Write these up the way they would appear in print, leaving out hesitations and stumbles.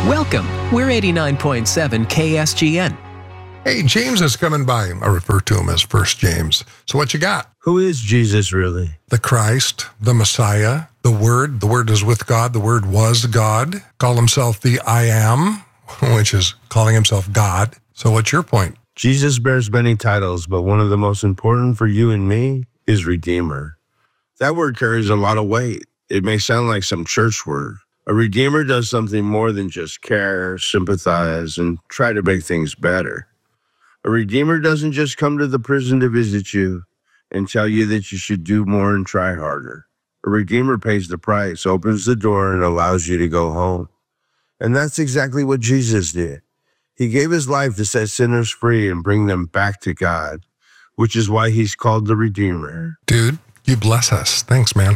Welcome. We're 89.7 KSGN. Hey, James is coming by. I refer to him as First James. So what you got? Who is Jesus really? The Christ, the Messiah, the Word. The Word is with God. The Word was God. Call himself the I Am, which is calling himself God. So what's your point? Jesus bears many titles, but one of the most important for you and me is Redeemer. That word carries a lot of weight. It may sound like some church word. A Redeemer does something more than just care, sympathize, and try to make things better. A Redeemer doesn't just come to the prison to visit you and tell you that you should do more and try harder. A Redeemer pays the price, opens the door, and allows you to go home. And that's exactly what Jesus did. He gave his life to set sinners free and bring them back to God, which is why he's called the Redeemer. Dude, you bless us. Thanks, man.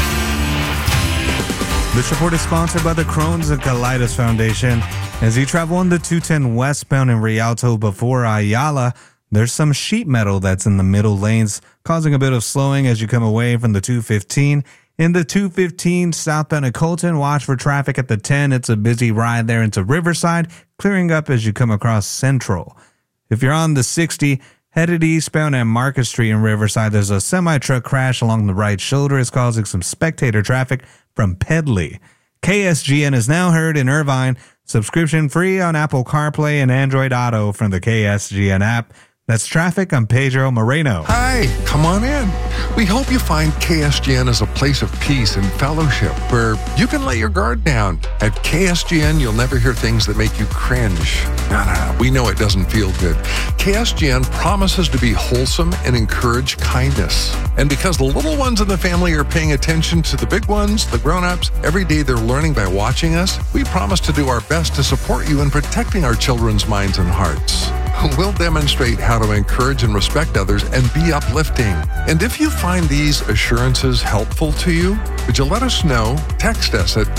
This report is sponsored by the Crohn's and Colitis Foundation. As you travel on the 210 westbound in Rialto before Ayala, there's some sheet metal that's in the middle lanes, causing a bit of slowing as you come away from the 215. In the 215 southbound at Colton, watch for traffic at the 10. It's a busy ride there into Riverside, clearing up as you come across Central. If you're on the 60, headed eastbound at Market Street in Riverside, there's a semi-truck crash along the right shoulder. It's causing some spectator traffic from Pedley. KSGN is now heard in Irvine, subscription free on Apple CarPlay and Android Auto from the KSGN app. That's traffic. I'm Pedro Moreno. Hi, come on in. We hope you find KSGN as a place of peace and fellowship where you can let your guard down. At KSGN, you'll never hear things that make you cringe. No, we know it doesn't feel good. KSGN promises to be wholesome and encourage kindness. And because the little ones in the family are paying attention to the big ones, the grown-ups, every day they're learning by watching us, we promise to do our best to support you in protecting our children's minds and hearts. We'll demonstrate how to encourage and respect others and be uplifting. And if you find these assurances helpful to you, would you let us know? Text us at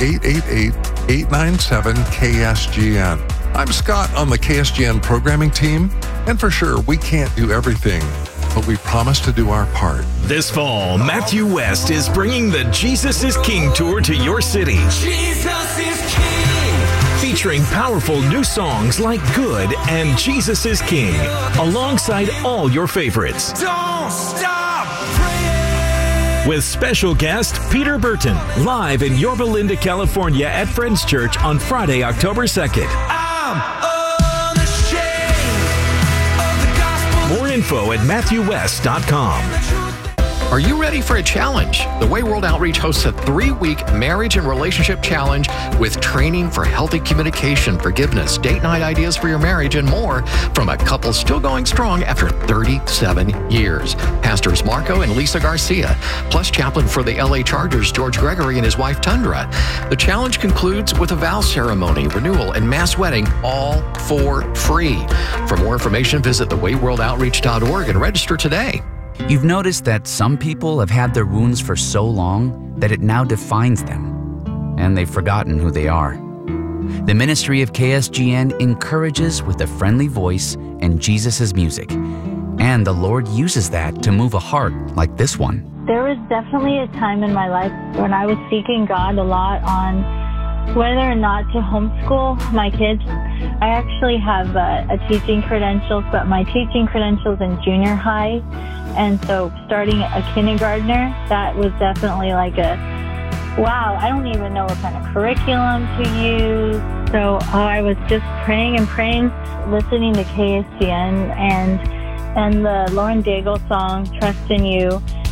888-897-KSGN. I'm Scott on the KSGN programming team, and for sure, we can't do everything, but we promise to do our part. This fall, Matthew West is bringing the Jesus is King tour to your city. Jesus is King. Featuring powerful new songs like Good and Jesus is King, alongside all your favorites. Don't stop praying. With special guest Peter Burton, live in Yorba Linda, California at Friends Church on Friday, October 2nd. I'm unashamed of the gospel. More info at MatthewWest.com. Are you ready for a challenge? The Way World Outreach hosts a 3-week marriage and relationship challenge with training for healthy communication, forgiveness, date night ideas for your marriage, and more from a couple still going strong after 37 years. Pastors Marco and Lisa Garcia, plus chaplain for the LA Chargers, George Gregory, and his wife, Tundra. The challenge concludes with a vow ceremony, renewal, and mass wedding, all for free. For more information, visit thewayworldoutreach.org and register today. You've noticed that some people have had their wounds for so long that it now defines them, and they've forgotten who they are. The ministry of KSGN encourages with a friendly voice and Jesus' music, and the Lord uses that to move a heart like this one. There was definitely a time in my life when I was seeking God a lot on whether or not to homeschool my kids. I actually have a teaching credentials, but my teaching credentials in junior high. And so starting a kindergartner, that was definitely like wow, I don't even know what kind of curriculum to use. So I was just praying and praying, listening to KSGN and the Lauren Daigle song, Trust in You.